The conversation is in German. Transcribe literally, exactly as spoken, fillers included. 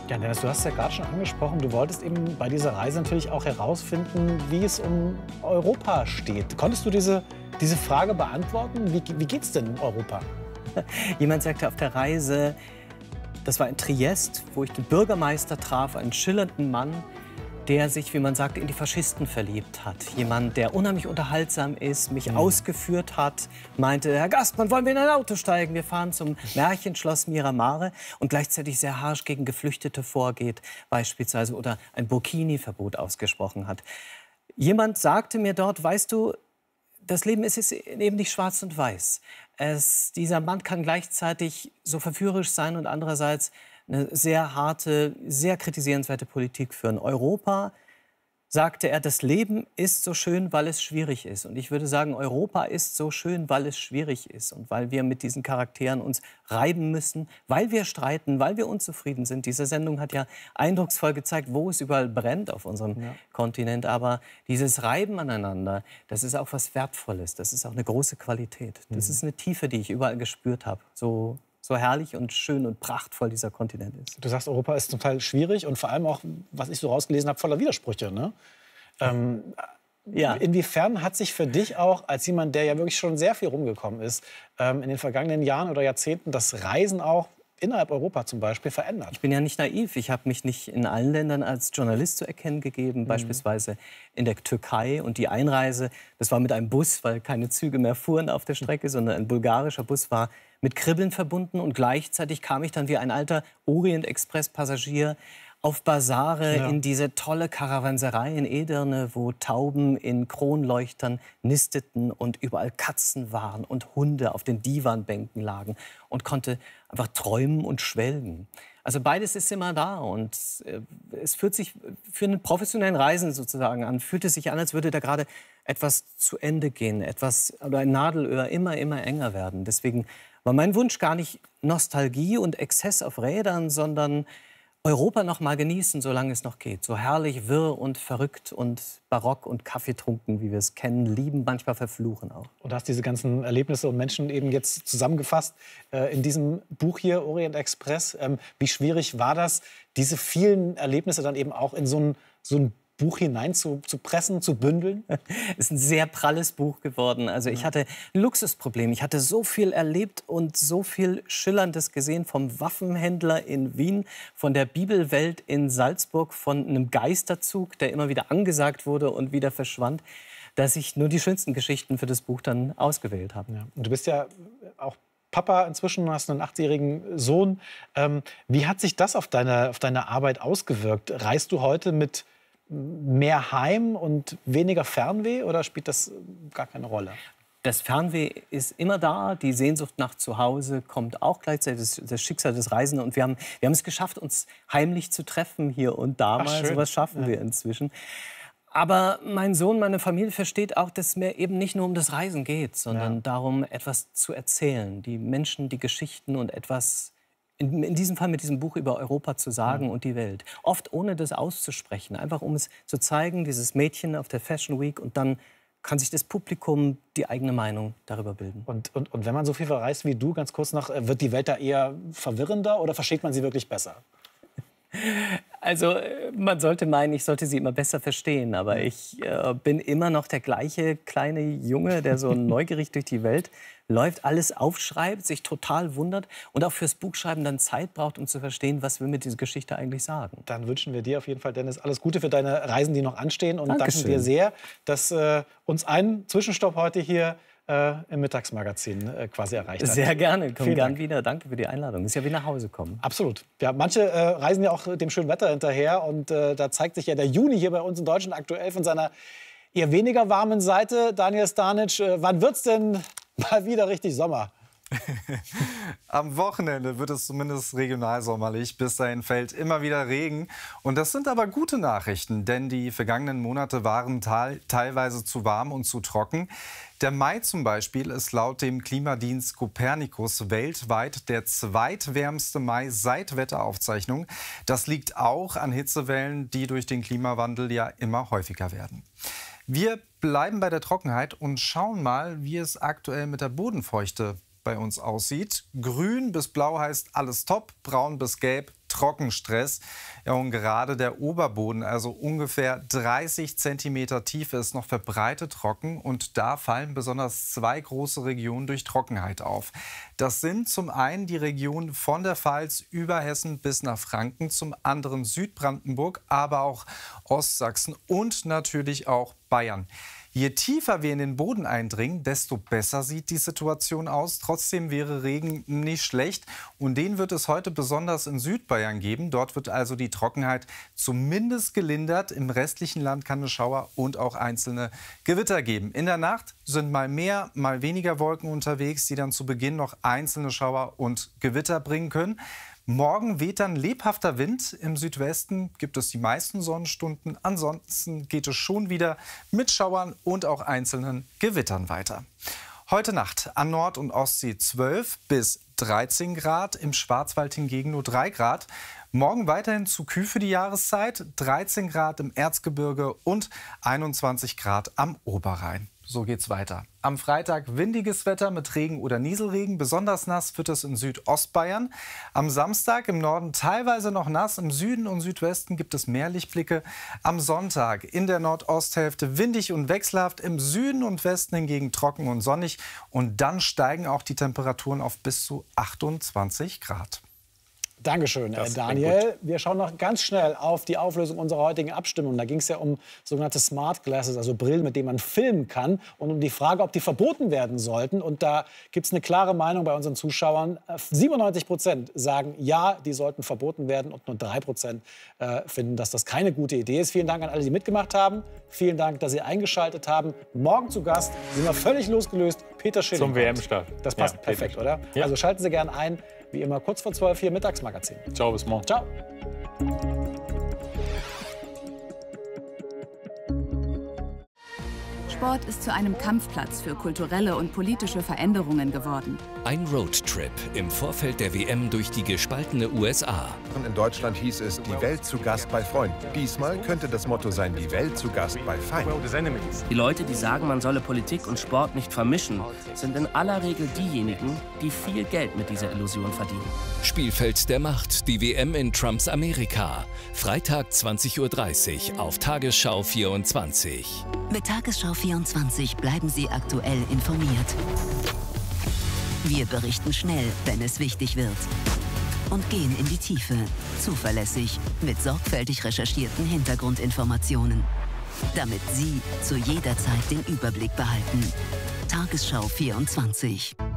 Ja, Dennis, du hast es ja gerade schon angesprochen. Du wolltest eben bei dieser Reise natürlich auch herausfinden, wie es um Europa steht. Konntest du diese, diese Frage beantworten? Wie, wie geht es denn in Europa? Jemand sagte auf der Reise, das war in Triest, wo ich den Bürgermeister traf, einen schillernden Mann, der sich, wie man sagt, in die Faschisten verliebt hat. Jemand, der unheimlich unterhaltsam ist, mich mhm. ausgeführt hat, meinte, Herr Gastmann, wollen wir in ein Auto steigen? Wir fahren zum Märchenschloss Miramare, und gleichzeitig sehr harsch gegen Geflüchtete vorgeht, beispielsweise, oder ein Burkini-Verbot ausgesprochen hat. Jemand sagte mir dort, weißt du, das Leben ist eben nicht schwarz und weiß. Es, dieser Mann kann gleichzeitig so verführerisch sein und andererseits eine sehr harte, sehr kritisierenswerte Politik führen. Europa, sagte er, das Leben ist so schön, weil es schwierig ist. Und ich würde sagen, Europa ist so schön, weil es schwierig ist und weil wir mit diesen Charakteren uns reiben müssen, weil wir streiten, weil wir unzufrieden sind. Diese Sendung hat ja eindrucksvoll gezeigt, wo es überall brennt auf unserem ja. Kontinent. Aber dieses Reiben aneinander, das ist auch was Wertvolles. Das ist auch eine große Qualität. Das mhm. ist eine Tiefe, die ich überall gespürt habe. So so herrlich und schön und prachtvoll dieser Kontinent ist. Du sagst, Europa ist zum Teil schwierig und vor allem auch, was ich so rausgelesen habe, voller Widersprüche. Ne? Ähm, ja. Inwiefern hat sich für dich auch, als jemand, der ja wirklich schon sehr viel rumgekommen ist, ähm, in den vergangenen Jahren oder Jahrzehnten das Reisen auch innerhalb Europa zum Beispiel verändert? Ich bin ja nicht naiv. Ich habe mich nicht in allen Ländern als Journalist zu erkennen gegeben. Mhm. Beispielsweise in der Türkei. Und die Einreise, das war mit einem Bus, weil keine Züge mehr fuhren auf der Strecke, mhm. sondern ein bulgarischer Bus war mit Kribbeln verbunden. Und gleichzeitig kam ich dann wie ein alter Orient-Express-Passagier auf Basare, ja. in diese tolle Karawanserei in Edirne, wo Tauben in Kronleuchtern nisteten und überall Katzen waren und Hunde auf den Divanbänken lagen, und konnte einfach träumen und schwelgen. Also beides ist immer da, und äh, es fühlt sich für einen professionellen Reisenden sozusagen an, fühlt es sich an, als würde da gerade etwas zu Ende gehen, etwas, oder ein Nadelöhr immer, immer enger werden. Deswegen war mein Wunsch gar nicht Nostalgie und Exzess auf Rädern, sondern Europa noch mal genießen, solange es noch geht. So herrlich, wirr und verrückt und barock und kaffeetrunken, wie wir es kennen, lieben, manchmal verfluchen auch. Und du hast diese ganzen Erlebnisse und Menschen eben jetzt zusammengefasst äh, in diesem Buch hier, Orient Express. Ähm, wie schwierig war das, diese vielen Erlebnisse dann eben auch in so ein, so ein Buch hinein zu, zu pressen, zu bündeln? Es ist ein sehr pralles Buch geworden. Also ich hatte ein Luxusproblem. Ich hatte so viel erlebt und so viel Schillerndes gesehen, vom Waffenhändler in Wien, von der Bibelwelt in Salzburg, von einem Geisterzug, der immer wieder angesagt wurde und wieder verschwand, dass ich nur die schönsten Geschichten für das Buch dann ausgewählt habe. Ja. Und du bist ja auch Papa inzwischen, hast einen achtjährigen Sohn. Ähm, wie hat sich das auf deine, auf deine Arbeit ausgewirkt? Reist du heute mit mehr Heim und weniger Fernweh, oder spielt das gar keine Rolle? Das Fernweh ist immer da, die Sehnsucht nach Zuhause kommt auch gleichzeitig, das, das Schicksal des Reisenden. Und wir haben, wir haben es geschafft, uns heimlich zu treffen hier und da mal. So was schaffen ja. wir inzwischen. Aber mein Sohn, meine Familie versteht auch, dass es mir eben nicht nur um das Reisen geht, sondern ja. darum, etwas zu erzählen. Die Menschen, die Geschichten und etwas, in, in diesem Fall mit diesem Buch über Europa zu sagen ja. und die Welt. Oft ohne das auszusprechen, einfach um es zu zeigen, dieses Mädchen auf der Fashion Week, und dann kann sich das Publikum die eigene Meinung darüber bilden. Und, und, und wenn man so viel verreist wie du, ganz kurz noch, wird die Welt da eher verwirrender oder versteht man sie wirklich besser? Also man sollte meinen, ich sollte sie immer besser verstehen, aber ich äh, bin immer noch der gleiche kleine Junge, der so neugierig durch die Welt läuft, alles aufschreibt, sich total wundert und auch fürs Buchschreiben dann Zeit braucht, um zu verstehen, was wir mit dieser Geschichte eigentlich sagen. Dann wünschen wir dir auf jeden Fall, Dennis, alles Gute für deine Reisen, die noch anstehen, und Dankeschön. danken dir sehr, dass äh, uns ein Zwischenstopp heute hier äh, im Mittagsmagazin äh, quasi erreicht hat. Sehr gerne, komm Vielen gern Dank. wieder. Danke für die Einladung. Ist ja wie nach Hause kommen. Absolut. Ja, manche äh, reisen ja auch dem schönen Wetter hinterher, und äh, da zeigt sich ja der Juni hier bei uns in Deutschland aktuell von seiner eher weniger warmen Seite. Daniel Stanic, äh, wann wird's denn mal wieder richtig Sommer? Am Wochenende wird es zumindest regional sommerlich. Bis dahin fällt immer wieder Regen. Und das sind aber gute Nachrichten, denn die vergangenen Monate waren teilweise zu warm und zu trocken. Der Mai zum Beispiel ist laut dem Klimadienst Copernicus weltweit der zweitwärmste Mai seit Wetteraufzeichnung. Das liegt auch an Hitzewellen, die durch den Klimawandel ja immer häufiger werden. Wir bleiben bei der Trockenheit und schauen mal, wie es aktuell mit der Bodenfeuchte bei uns aussieht. Grün bis blau heißt alles top, braun bis gelb Trockenstress. Ja, und gerade der Oberboden, also ungefähr dreißig Zentimeter Tiefe, ist noch verbreitet trocken. Und da fallen besonders zwei große Regionen durch Trockenheit auf. Das sind zum einen die Region von der Pfalz über Hessen bis nach Franken, zum anderen Südbrandenburg, aber auch Ostsachsen und natürlich auch Bayern. Je tiefer wir in den Boden eindringen, desto besser sieht die Situation aus. Trotzdem wäre Regen nicht schlecht. Und den wird es heute besonders in Südbayern geben. Dort wird also die Trockenheit zumindest gelindert. Im restlichen Land kann es Schauer und auch einzelne Gewitter geben. In der Nacht sind mal mehr, mal weniger Wolken unterwegs, die dann zu Beginn noch einzelne Schauer und Gewitter bringen können. Morgen weht dann lebhafter Wind. Im Südwesten gibt es die meisten Sonnenstunden. Ansonsten geht es schon wieder mit Schauern und auch einzelnen Gewittern weiter. Heute Nacht an Nord- und Ostsee zwölf bis dreizehn Grad, im Schwarzwald hingegen nur drei Grad. Morgen weiterhin zu kühl für die Jahreszeit, dreizehn Grad im Erzgebirge und einundzwanzig Grad am Oberrhein. So geht's weiter. Am Freitag windiges Wetter mit Regen oder Nieselregen. Besonders nass wird es in Südostbayern. Am Samstag im Norden teilweise noch nass. Im Süden und Südwesten gibt es mehr Lichtblicke. Am Sonntag in der Nordosthälfte windig und wechselhaft. Im Süden und Westen hingegen trocken und sonnig. Und dann steigen auch die Temperaturen auf bis zu achtundzwanzig Grad. Dankeschön, das Daniel. Wir schauen noch ganz schnell auf die Auflösung unserer heutigen Abstimmung. Da ging es ja um sogenannte Smart Glasses, also Brillen, mit denen man filmen kann, und um die Frage, ob die verboten werden sollten. Und da gibt es eine klare Meinung bei unseren Zuschauern. siebenundneunzig Prozent sagen, ja, die sollten verboten werden, und nur drei Prozent äh, finden, dass das keine gute Idee ist. Vielen Dank an alle, die mitgemacht haben. Vielen Dank, dass Sie eingeschaltet haben. Morgen zu Gast sind wir völlig losgelöst. Peter Schilling. Zum W M-Start. Das passt ja, perfekt, oder? Ja. Also schalten Sie gerne ein. Wie immer kurz vor zwölf hier Mittagsmagazin. Ciao, bis morgen. Ciao. Sport ist zu einem Kampfplatz für kulturelle und politische Veränderungen geworden. Ein Roadtrip im Vorfeld der W M durch die gespaltene U S A. In Deutschland hieß es, die Welt zu Gast bei Freunden. Diesmal könnte das Motto sein, die Welt zu Gast bei Feinden. Die Leute, die sagen, man solle Politik und Sport nicht vermischen, sind in aller Regel diejenigen, die viel Geld mit dieser Illusion verdienen. Spielfeld der Macht, die W M in Trumps Amerika. Freitag zwanzig Uhr dreißig auf Tagesschau vierundzwanzig. Mit Tagesschau vierundzwanzig bleiben Sie aktuell informiert. Wir berichten schnell, wenn es wichtig wird. Und gehen in die Tiefe, zuverlässig, mit sorgfältig recherchierten Hintergrundinformationen. Damit Sie zu jeder Zeit den Überblick behalten. Tagesschau vierundzwanzig.